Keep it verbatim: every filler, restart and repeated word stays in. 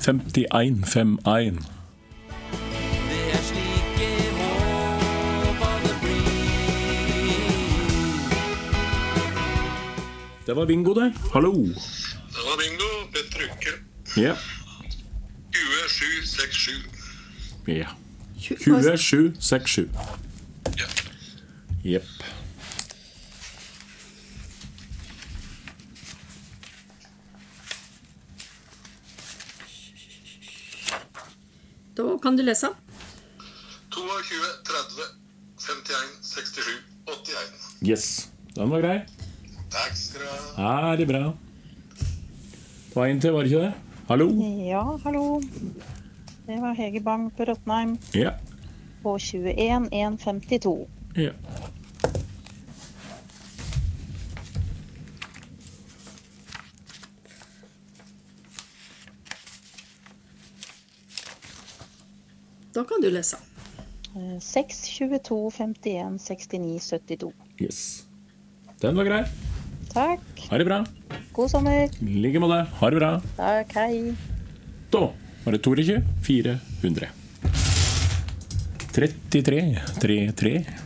femtien femtien. Det er slike håp det blir. Det var bingo det. Hallo. Det var bingo, Petter Ukke. Ja. tjue sju seks sju. Ja. tjue sju seks sju. Ja. Jepp. Da kan du lese. tjue to tretti femtien sekstisju åttien. Yes. Den var grei. Takk skal du ha. Ja, det er bra. Det var en til, var det ikke det? Hallo? Ja, hallo. Det var Hege Bang på Rottnheim Ja. på tjueen en femtito. Ja. Da kan du lese. Eh, seks tjueto femtien sekstini syttito. Yes. Den var grei. Takk. Ha det bra. God sommer. Like med det. Ha det bra. Takk, hei. Da var det tjueto fire hundre. trettitre trettitre